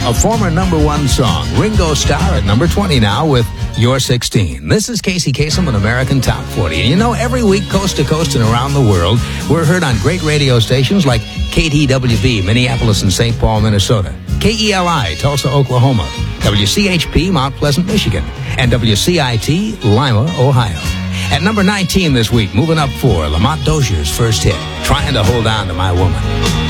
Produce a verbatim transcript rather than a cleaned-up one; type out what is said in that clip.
a former number one song. Ringo Starr at number twenty now with You're sixteen. This is Casey Kasem with American Top forty. And you know, every week, coast to coast and around the world, we're heard on great radio stations like K T W V, Minneapolis and Saint Paul, Minnesota, K E L I, Tulsa, Oklahoma, W C H P, Mount Pleasant, Michigan, and W C I T, Lima, Ohio. At number nineteen this week, moving up four, Lamont Dozier's first hit, Trying to Hold On to My Woman.